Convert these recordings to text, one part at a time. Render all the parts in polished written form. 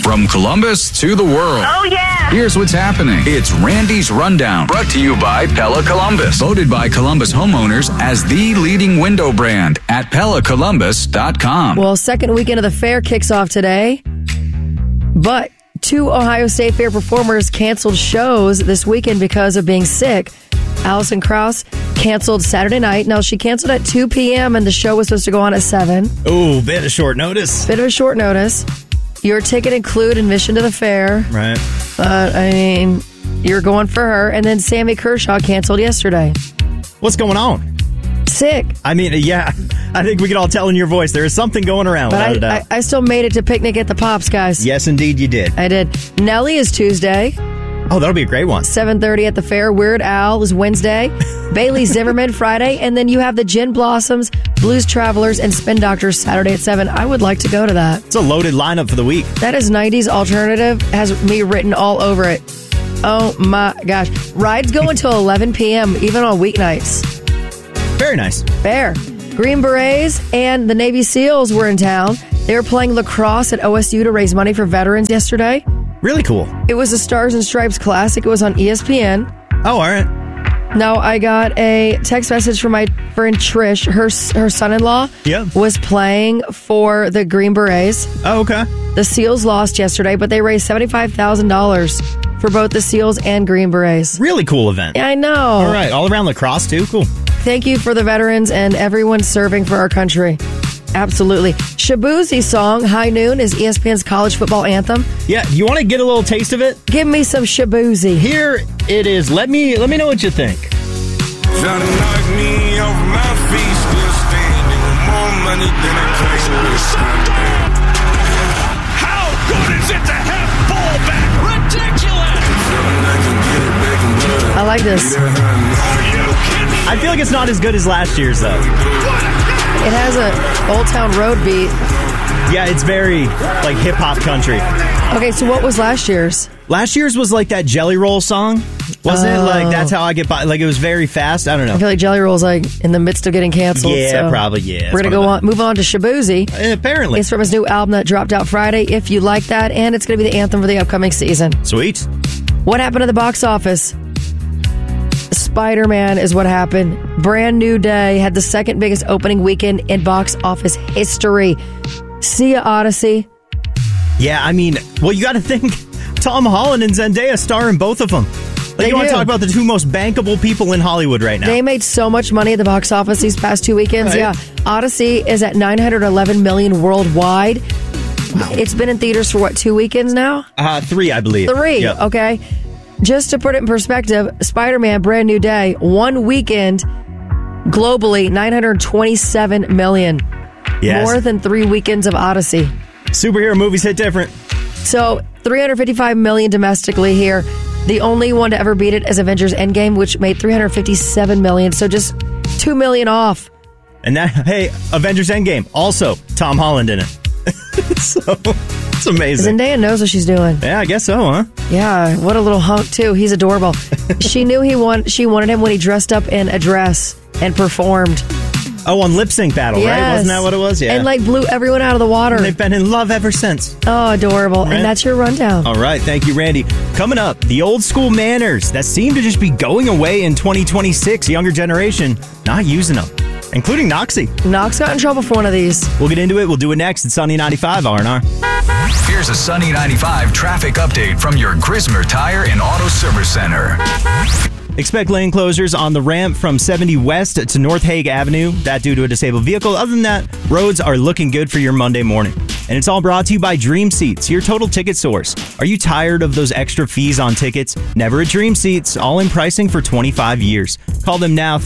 From Columbus to the world. Oh, yeah. Here's what's happening. It's Randy's Rundown, brought to you by Pella Columbus. Voted by Columbus homeowners as the leading window brand at PellaColumbus.com. Well, second weekend of the fair kicks off today, but 2 Ohio State Fair performers canceled shows this weekend because of being sick. Allison Krauss canceled Saturday night. Now, she canceled at 2 p.m. and the show was supposed to go on at 7. Ooh, bit of short notice. Bit of a short notice. Your ticket include admission to the fair. Right. But, I mean, you're going for her. And then Sammy Kershaw canceled yesterday. What's going on? Sick. I mean, yeah, I think we can all tell in your voice there is something going around. But I still made it to Picnic at the Pops, guys. Yes, indeed you did. I did. Nelly is Tuesday. Oh, that'll be a great one. 7:30 at the fair. Weird Al is Wednesday. Bailey Zimmerman Friday. And then you have the Gin Blossoms, Blues Travelers, and Spin Doctors Saturday at 7. I would like to go to that. It's a loaded lineup for the week. That is 90s alternative. Has me written all over it. Oh my gosh. Rides go until 11 p.m. even on weeknights. Very nice. Fair. Green Berets and the Navy SEALs were in town. They were playing lacrosse at OSU to raise money for veterans yesterday. Really cool. It was a Stars and Stripes Classic. It was on ESPN. Oh, all right. Now, I got a text message from my friend Trish. Her son-in-law was playing for the Green Berets. Oh, okay. The SEALs lost yesterday, but they raised $75,000 for both the SEALs and Green Berets. Really cool event. Yeah, I know. All right. All around lacrosse, too. Cool. Thank you for the veterans and everyone serving for our country. Absolutely. Shabuzi's song, High Noon, is ESPN's college football anthem. Yeah, you want to get a little taste of it? Give me some Shabuzi. Here it is. Let me know what you think. Trying to knock me off my feet, still standing with more money than I came with. How good is it to have fullback? Ridiculous! I like this. Are you kidding me? I feel like it's not as good as last year's, though. It has a Old Town Road beat. Yeah, it's very, like, hip-hop country. Okay, so what was last year's? Last year's was, like, that Jelly Roll song. Wasn't it? Like, that's how I get by. Like, it was very fast. I don't know. I feel like Jelly Roll's, like, in the midst of getting canceled. Yeah, so probably, yeah. We're going to move on to Shabuzi. Apparently. It's from his new album that dropped out Friday, If You Like That, and it's going to be the anthem for the upcoming season. Sweet. What happened to the box office? Spider-Man is what happened. Brand New Day had the second biggest opening weekend in box office history. See ya, Odyssey. Yeah, I mean, well, you got to think Tom Holland and Zendaya star in both of them. Like, you want to talk about the two most bankable people in Hollywood right now. They made so much money at the box office these past 2 weekends. Right. Yeah. Odyssey is at $911 million worldwide. Wow. It's been in theaters for, 2 weekends now? 3, I believe. 3, yep. Okay. Just to put it in perspective, Spider-Man Brand New Day, 1 weekend, globally, $927 million. Yes. More than 3 weekends of Odyssey. Superhero movies hit different. So, $355 million domestically here. The only one to ever beat it is Avengers Endgame, which made $357 million. So just $2 million off. And that, hey, Avengers Endgame, also Tom Holland in it. So, it's amazing. Zendaya knows what she's doing. Yeah, I guess so, huh? Yeah, what a little hunk, too. He's adorable. She knew she wanted him when he dressed up in a dress and performed. Oh, on Lip Sync Battle, yes. Right? Wasn't that what it was? Yeah. And, blew everyone out of the water. And they've been in love ever since. Oh, adorable. Right. And that's your rundown. All right. Thank you, Randy. Coming up, the old school manners that seem to just be going away in 2026. Younger generation not using them, including Noxie. Knox got in trouble for one of these. We'll get into it. We'll do it next. It's Sunny 95 R&R. Here's a Sunny 95 traffic update from your Grismer Tire and Auto Service Center. Expect lane closures on the ramp from 70 West to North Hague Avenue. That due to a disabled vehicle. Other than that, roads are looking good for your Monday morning. And it's all brought to you by Dream Seats, your total ticket source. Are you tired of those extra fees on tickets? Never at Dream Seats, all in pricing for 25 years. Call them now,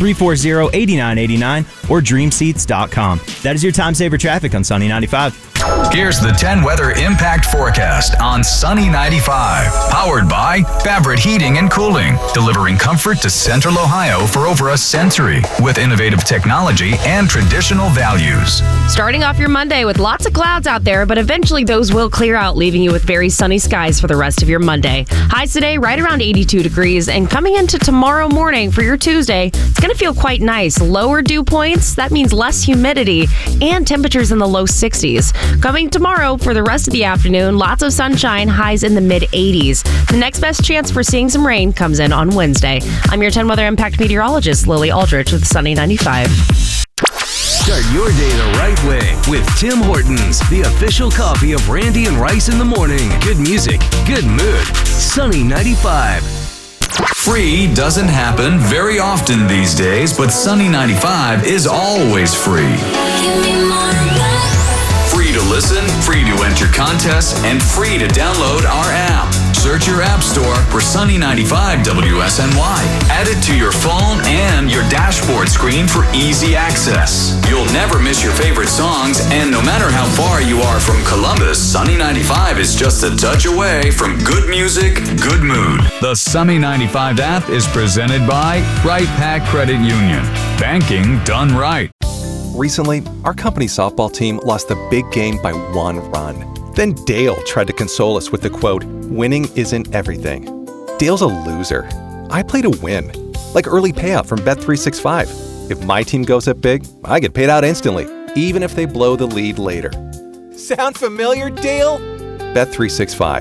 340-8989 or dreamseats.com. That is your time saver traffic on Sunny 95. Here's the 10 weather impact forecast on Sunny 95. Powered by Favorite Heating and Cooling, delivering comfort to Central Ohio for over a century with innovative technology and traditional values. Starting off your Monday with lots of clouds out there, but eventually those will clear out, leaving you with very sunny skies for the rest of your Monday. Highs today right around 82 degrees, and coming into tomorrow morning for your Tuesday, it's going to feel quite nice. Lower dew points, that means less humidity, and temperatures in the low 60s. Coming tomorrow for the rest of the afternoon, lots of sunshine, highs in the mid-80s. The next best chance for seeing some rain comes in on Wednesday. I'm your 10 Weather Impact meteorologist, Lily Aldrich with Sunny 95. Start your day the right way with Tim Hortons, the official coffee of Randy and Rice in the morning. Good music, good mood. Sunny 95. Free doesn't happen very often these days, but Sunny 95 is always free. Free to listen, free to enter contests, and free to download our app. Search your app store for Sunny 95 WSNY. Add it to your phone and your dashboard screen for easy access. You'll never miss your favorite songs, and no matter how far you are from Columbus, Sunny 95 is just a touch away from good music, good mood. The Sunny 95 app is presented by Right Pac Credit Union. Banking done right. Recently, our company softball team lost the big game by 1 run. Then Dale tried to console us with the quote, "Winning isn't everything." Dale's a loser. I play to win, like early payout from Bet365. If my team goes up big, I get paid out instantly, even if they blow the lead later. Sound familiar, Dale? Bet365.